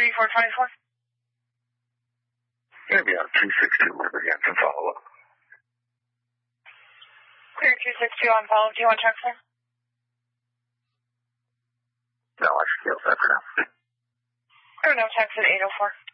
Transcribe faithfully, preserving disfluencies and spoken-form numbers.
thirty-four twenty-four. Maybe on two six two with again to follow up. Clear two six two on follow. Do you want to transfer? No, I should be able to for now. Or no, text at eight oh four.